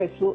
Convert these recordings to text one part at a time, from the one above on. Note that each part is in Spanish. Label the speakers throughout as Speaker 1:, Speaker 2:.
Speaker 1: Jesús,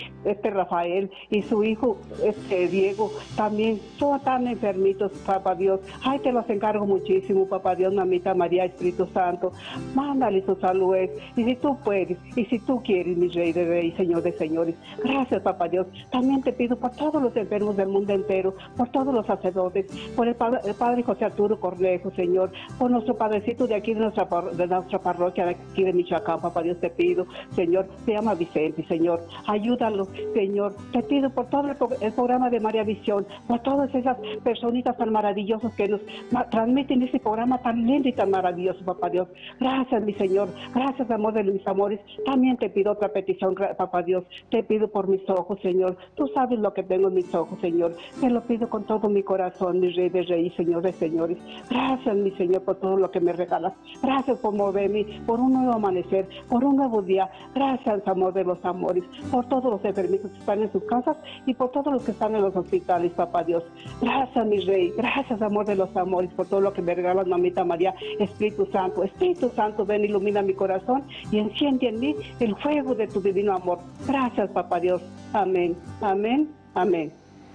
Speaker 1: Rafael y su hijo Diego, también todos están enfermitos, papá Dios. Ay, te los encargo muchísimo, papá Dios, mamita María, Espíritu Santo, mándale su salud. Y si tú puedes, y si tú quieres, mi Rey de Reyes, Señor de Señores, gracias, papá Dios. También te pido por todos los enfermos del mundo entero, por todos los sacerdotes, por el padre José Arturo Cornejo, Señor, por nuestro padrecito de aquí de nuestra parroquia, de aquí de Michoacán, papá Dios, te pido, Señor, se llama Vicente, Señor. Ayúdalo, Señor. Te pido por todo el programa de María Visión, por todas esas personitas tan maravillosas que nos transmiten ese programa tan lindo y tan maravilloso, papá Dios. Gracias, mi Señor. Gracias, amor de mis amores. También te pido otra petición, papá Dios. Te pido por mis ojos, Señor. Tú sabes lo que tengo en mis ojos, Señor. Te lo pido con todo mi corazón, mi Rey de Reyes, Señor de Señores. Gracias, mi Señor, por todo lo que me regalas. Gracias por moverme, por un nuevo amanecer, por un nuevo día. Gracias, amor de los amores, por todos los enfermitos que están en sus casas y por todos los que están en los hospitales, papá Dios. Gracias, mi Rey. Gracias, amor de los amores, por todo lo que me regalas, mamita María. Espíritu Santo, ven, ilumina mi corazón y enciende en mí el fuego de tu divino amor. Gracias, papá Dios. Amén, amén, amén.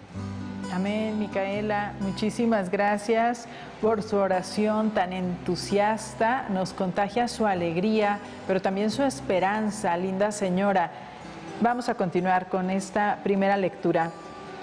Speaker 2: Amén, Micaela. Muchísimas gracias por su oración tan entusiasta. Nos contagia su alegría, pero también su esperanza, linda señora. Vamos a continuar con esta primera lectura.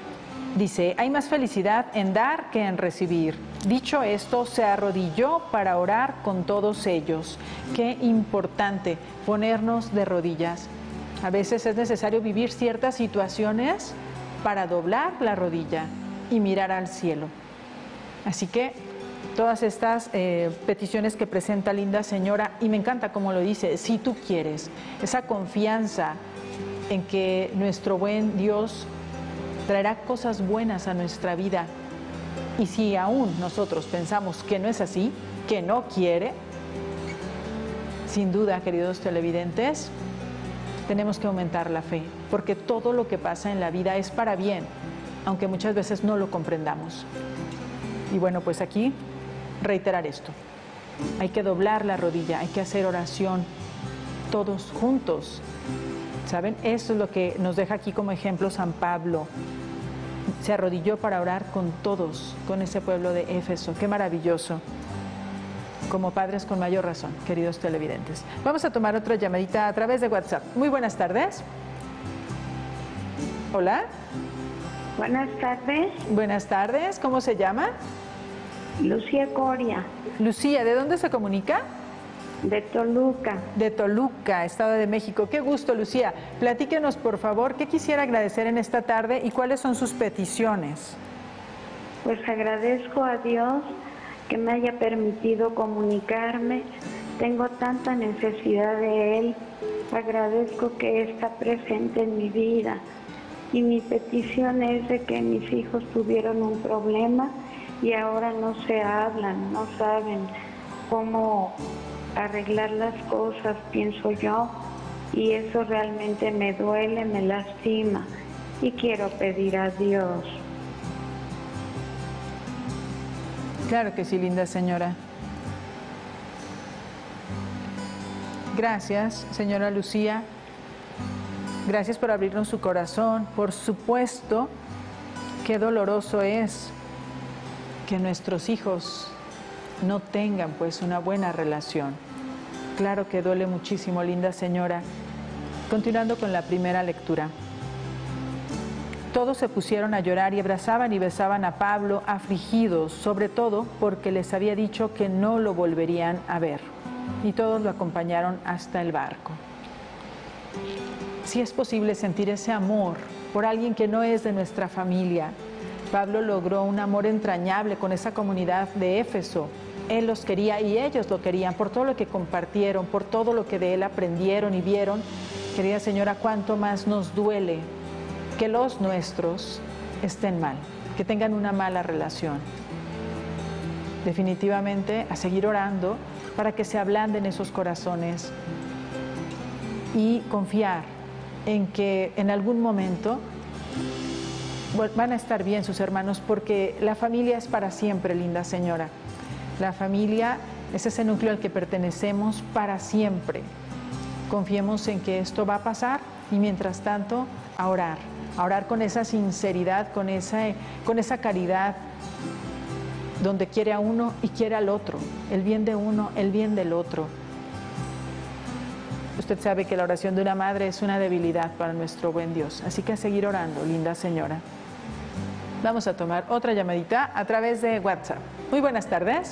Speaker 2: Dice, hay más felicidad en dar que en recibir. Dicho esto, se arrodilló para orar con todos ellos. Qué importante ponernos de rodillas. A veces es necesario vivir ciertas situaciones para doblar la rodilla y mirar al cielo. Así que todas estas peticiones que presenta linda señora, y me encanta como lo dice, si tú quieres, esa confianza en que nuestro buen Dios traerá cosas buenas a nuestra vida. Y si aún nosotros pensamos que no es así, que no quiere, sin duda, queridos televidentes, tenemos que aumentar la fe, porque todo lo que pasa en la vida es para bien, aunque muchas veces no lo comprendamos. Y bueno, pues aquí reiterar esto. Hay que doblar la rodilla, hay que hacer oración todos juntos. ¿Saben? Eso es lo que nos deja aquí como ejemplo San Pablo. Se arrodilló para orar con todos, con ese pueblo de Éfeso. ¡Qué maravilloso! Como padres con mayor razón, queridos televidentes. Vamos a tomar otra llamadita a través de WhatsApp. Muy buenas tardes. Hola.
Speaker 3: Buenas tardes.
Speaker 2: Buenas tardes. ¿Cómo se llama?
Speaker 3: Lucía Coria.
Speaker 2: Lucía, ¿de dónde se comunica?
Speaker 3: De Toluca.
Speaker 2: De Toluca, Estado de México. Qué gusto, Lucía. Platíquenos, por favor, qué quisiera agradecer en esta tarde y cuáles son sus peticiones.
Speaker 3: Pues agradezco a Dios que me haya permitido comunicarme. Tengo tanta necesidad de Él. Agradezco que está presente en mi vida. Y mi petición es de que mis hijos tuvieron un problema y ahora no se hablan, no saben cómo arreglar las cosas, pienso yo, y eso realmente me duele, me lastima y quiero pedir a Dios.
Speaker 2: Claro que sí, linda señora. Gracias, señora Lucía. Gracias por abrirnos su corazón. Por supuesto, qué doloroso es que nuestros hijos no tengan pues una buena relación. Claro que duele muchísimo, linda señora. Continuando con la primera lectura. Todos se pusieron a llorar y abrazaban y besaban a Pablo, afligidos, sobre todo porque les había dicho que no lo volverían a ver. Y todos lo acompañaron hasta el barco. Si es posible sentir ese amor por alguien que no es de nuestra familia. Pablo logró un amor entrañable con esa comunidad de Éfeso. Él los quería y ellos lo querían por todo lo que compartieron, por todo lo que de él aprendieron y vieron. Querida señora, cuánto más nos duele que los nuestros estén mal, que tengan una mala relación. Definitivamente a seguir orando para que se ablanden esos corazones y confiar en que en algún momento van a estar bien sus hermanos, porque la familia es para siempre, linda señora. La familia es ese núcleo al que pertenecemos para siempre. Confiemos en que esto va a pasar Y mientras tanto, a orar con esa sinceridad, con esa caridad, donde quiere a uno y quiere al otro, el bien de uno, el bien del otro. Usted sabe que la oración de una madre es una debilidad para nuestro buen Dios, así que a seguir orando, linda señora. Vamos a tomar otra llamadita a través de WhatsApp. Muy buenas tardes.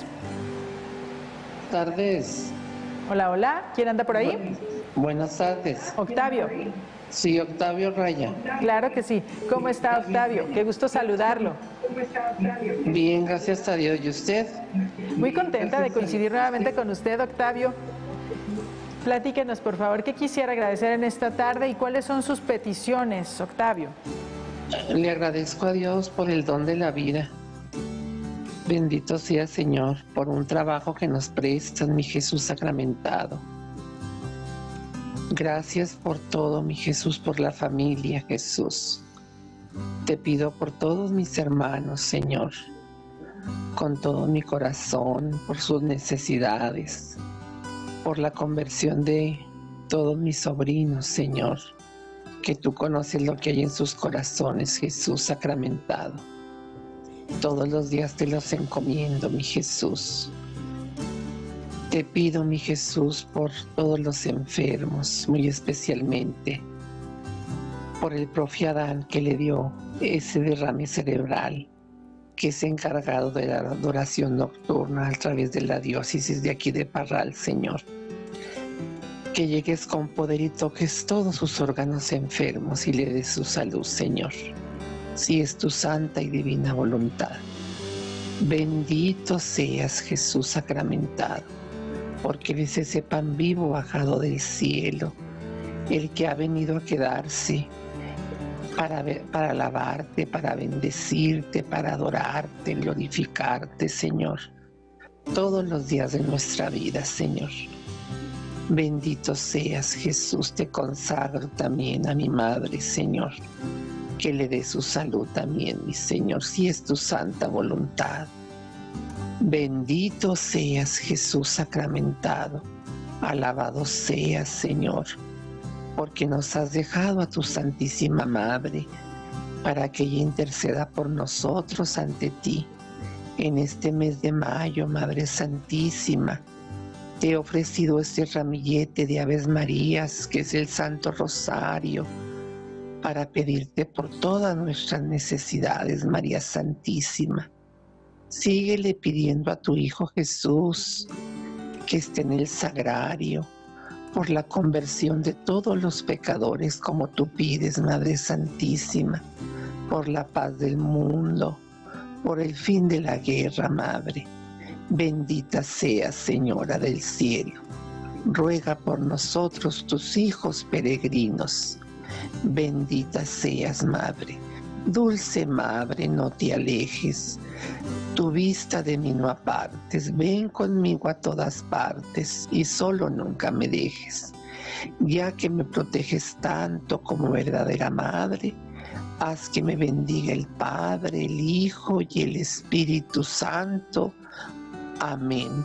Speaker 4: Tardes.
Speaker 2: Hola, hola. ¿Quién anda por ahí?
Speaker 4: Buenas tardes.
Speaker 2: Octavio.
Speaker 4: Sí, Octavio Raya.
Speaker 2: Claro que sí. ¿Cómo está Octavio? Qué gusto saludarlo.
Speaker 4: Bien, gracias a Dios. ¿Y usted?
Speaker 2: Muy contenta de coincidir nuevamente con usted, Octavio. Platíquenos, por favor, ¿qué quisiera agradecer en esta tarde y cuáles son sus peticiones, Octavio?
Speaker 4: Le agradezco a Dios por el don de la vida. Bendito sea, Señor, por un trabajo que nos prestas, mi Jesús sacramentado. Gracias por todo, mi Jesús, por la familia, Jesús. Te pido por todos mis hermanos, Señor, con todo mi corazón, por sus necesidades, por la conversión de todos mis sobrinos, Señor, que tú conoces lo que hay en sus corazones, Jesús sacramentado. Todos los días te los encomiendo, mi Jesús. Te pido, mi Jesús, por todos los enfermos, muy especialmente por el profe Adán, que le dio ese derrame cerebral, que es encargado de la adoración nocturna a través de la diócesis de aquí de Parral, Señor. Que llegues con poder y toques todos sus órganos enfermos y le des su salud, Señor, si es tu santa y divina voluntad. Bendito seas, Jesús sacramentado, porque eres ese pan vivo bajado del cielo, el que ha venido a quedarse para alabarte, para bendecirte, para adorarte, glorificarte, Señor, todos los días de nuestra vida, Señor. Bendito seas, Jesús. Te consagro también a mi madre, Señor, que le dé su salud también, mi Señor, si es tu santa voluntad. Bendito seas, Jesús sacramentado. Alabado seas, Señor, porque nos has dejado a tu Santísima Madre para que ella interceda por nosotros ante ti. En este mes de mayo, Madre Santísima, te he ofrecido este ramillete de Aves Marías, que es el Santo Rosario, para pedirte por todas nuestras necesidades, María Santísima. Síguele pidiendo a tu Hijo Jesús, que esté en el sagrario, por la conversión de todos los pecadores, como tú pides, Madre Santísima, por la paz del mundo, por el fin de la guerra, Madre. Bendita seas, Señora del cielo. Ruega por nosotros, tus hijos peregrinos. Bendita seas, Madre. Dulce Madre, no te alejes. Tu vista de mí no apartes. Ven conmigo a todas partes y solo nunca me dejes. Ya que me proteges tanto como verdadera Madre, haz que me bendiga el Padre, el Hijo y el Espíritu Santo. Amén.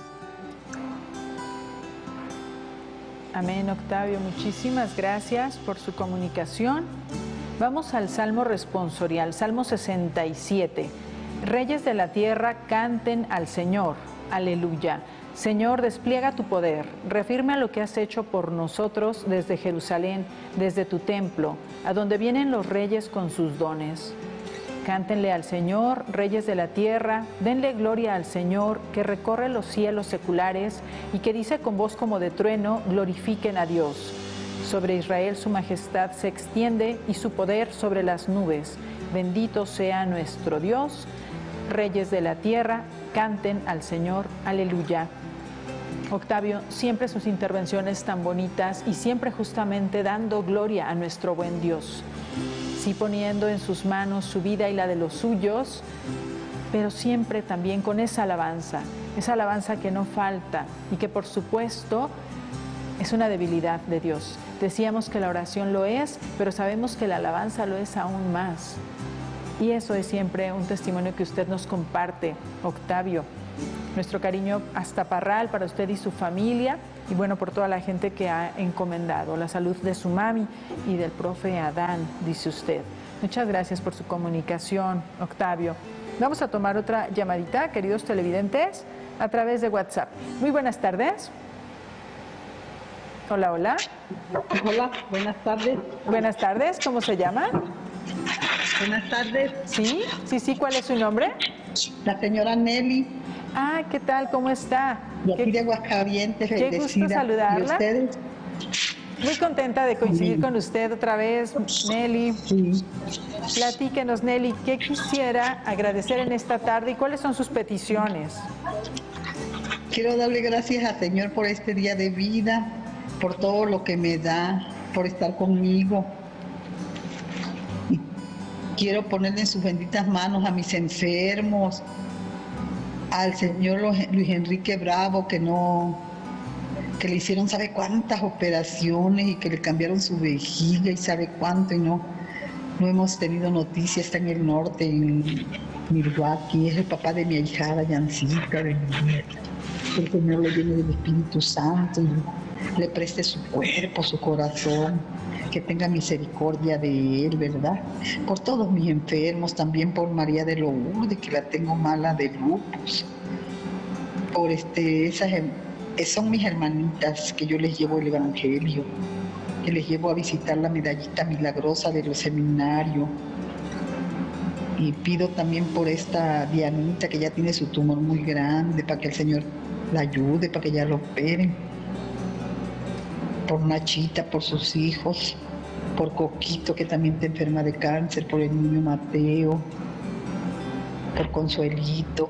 Speaker 2: Amén, Octavio. Muchísimas gracias por su comunicación. Vamos al Salmo responsorial, Salmo 67. Reyes de la tierra, canten al Señor. Aleluya. Señor, despliega tu poder. Reafirma lo que has hecho por nosotros desde Jerusalén, desde tu templo, a donde vienen los reyes con sus dones. Cántenle al Señor, reyes de la tierra, denle gloria al Señor, que recorre los cielos seculares y que dice con voz como de trueno, glorifiquen a Dios. Sobre Israel su majestad se extiende y su poder sobre las nubes. Bendito sea nuestro Dios. Reyes de la tierra, canten al Señor. Aleluya. Octavio, siempre sus intervenciones tan bonitas y siempre justamente dando gloria a nuestro buen Dios. Sí, poniendo en sus manos su vida y la de los suyos, pero siempre también con esa alabanza que no falta y que por supuesto es una debilidad de Dios. Decíamos que la oración lo es, pero sabemos que la alabanza lo es aún más. Y eso es siempre un testimonio que usted nos comparte, Octavio. Nuestro cariño hasta Parral para usted y su familia, y bueno, por toda la gente que ha encomendado, la salud de su mami y del profe Adán, dice usted. Muchas gracias por su comunicación, Octavio. Vamos a tomar otra llamadita, queridos televidentes, a través de WhatsApp. Muy buenas tardes. Hola, hola.
Speaker 5: Hola, buenas tardes.
Speaker 2: Buenas tardes, ¿cómo se llama?
Speaker 5: Buenas tardes.
Speaker 2: Sí, ¿cuál es su nombre?
Speaker 5: La señora Nelly.
Speaker 2: Ah, ¿qué tal? ¿Cómo está?
Speaker 5: De aquí de Aguascalientes,
Speaker 2: qué gusto saludarla.
Speaker 5: ¿Y ustedes?
Speaker 2: Muy contenta de coincidir con usted otra vez, Nelly.
Speaker 5: Sí.
Speaker 2: Platíquenos, Nelly, ¿qué quisiera agradecer en esta tarde y cuáles son sus peticiones?
Speaker 5: Quiero darle gracias al Señor por este día de vida, por todo lo que me da, por estar conmigo. Y quiero ponerle en sus benditas manos a mis enfermos, al señor Luis Enrique Bravo, que le hicieron sabe cuántas operaciones y que le cambiaron su vejiga y sabe cuánto, y no hemos tenido noticias. Está en el norte, en Milwaukee. Es el papá de mi ahijada Yancita, de mi nieta. Que el Señor le llene del Espíritu Santo y le preste su cuerpo, su corazón, que tenga misericordia de él, ¿verdad? Por todos mis enfermos, también por María de Lourdes, que la tengo mala de lupus. Por esas son mis hermanitas que yo les llevo el Evangelio, que les llevo a visitar la medallita milagrosa de los seminarios. Y pido también por esta Dianita, que ya tiene su tumor muy grande, para que el Señor la ayude, para que ya lo operen. Por Nachita, por sus hijos, por Coquito, que también está enferma de cáncer, por el niño Mateo, por Consuelito,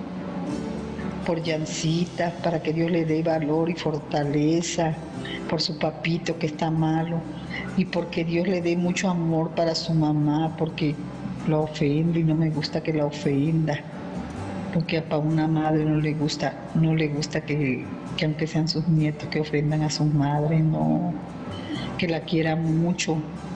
Speaker 5: por Yancita, para que Dios le dé valor y fortaleza, por su papito que está malo, y porque Dios le dé mucho amor para su mamá, porque la ofende y no me gusta que la ofenda, porque para una madre no le gusta que aunque sean sus nietos, que ofendan a sus madres, no, que la quiera mucho.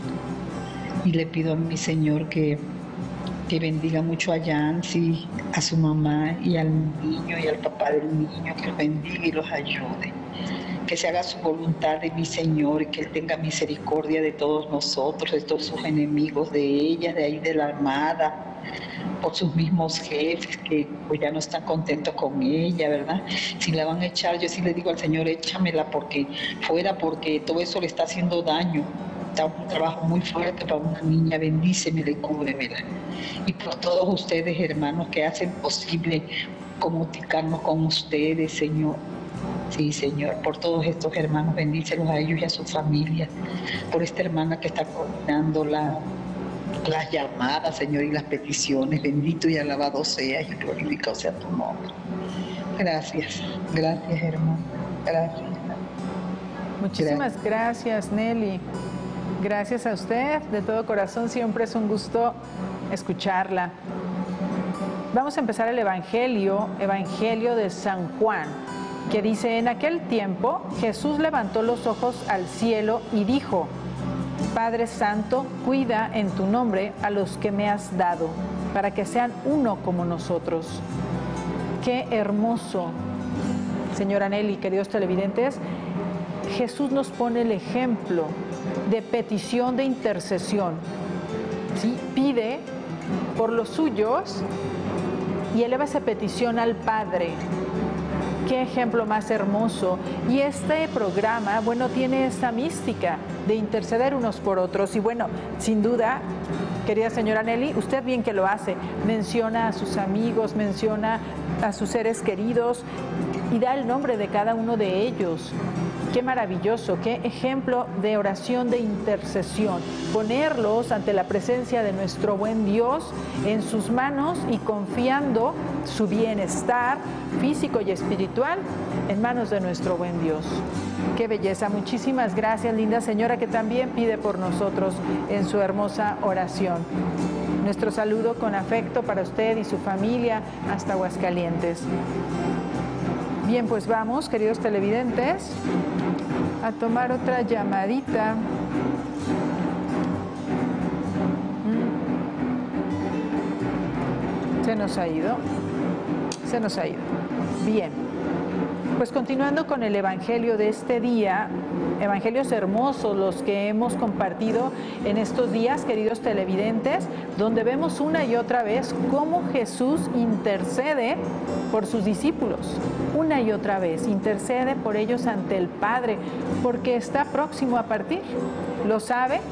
Speaker 5: Y le pido a mi Señor que bendiga mucho a Yancy, a su mamá y al niño y al papá del niño, que los bendiga y los ayude. Que se haga su voluntad de mi Señor y que Él tenga misericordia de todos nosotros, de todos sus enemigos, de ella, de ahí de la Armada, por sus mismos jefes que pues ya no están contentos con ella, ¿verdad? Si la van a echar, yo sí le digo al Señor, échamela porque todo eso le está haciendo daño. Está un trabajo muy fuerte para una niña, bendícemela y cúbremela. Y por todos ustedes, hermanos, que hacen posible comunicarnos con ustedes, Señor. Sí, Señor, por todos estos hermanos, bendícelos a ellos y a sus familias. Por esta hermana que está coordinando las llamadas, Señor, y las peticiones. Bendito y alabado seas y glorificado sea tu nombre. Gracias, hermano. Gracias.
Speaker 2: Muchísimas gracias, Nelly. Gracias a usted, de todo corazón, siempre es un gusto escucharla. Vamos a empezar el Evangelio de San Juan, que dice: en aquel tiempo Jesús levantó los ojos al cielo y dijo: Padre Santo, cuida en tu nombre a los que me has dado, para que sean uno como nosotros. Qué hermoso, señora Nelly, queridos televidentes. Jesús nos pone el ejemplo de petición, de intercesión. ¿Sí? Pide por los suyos y eleva esa petición al Padre. Qué ejemplo más hermoso. Y este programa, bueno, tiene esa mística de interceder unos por otros. Y bueno, sin duda, querida señora Nelly, usted bien que lo hace. Menciona a sus amigos, menciona a sus seres queridos y da el nombre de cada uno de ellos. Qué maravilloso, qué ejemplo de oración, de intercesión. Ponerlos ante la presencia de nuestro buen Dios en sus manos y confiando su bienestar físico y espiritual en manos de nuestro buen Dios. Qué belleza. Muchísimas gracias, linda señora, que también pide por nosotros en su hermosa oración. Nuestro saludo con afecto para usted y su familia hasta Aguascalientes. Bien, pues vamos, queridos televidentes, a tomar otra llamadita. Se nos ha ido. Bien, pues continuando con el Evangelio de este día, evangelios hermosos los que hemos compartido en estos días, queridos televidentes, donde vemos una y otra vez cómo Jesús intercede por sus discípulos. Una y otra vez intercede por ellos ante el Padre, porque está próximo a partir. Lo sabe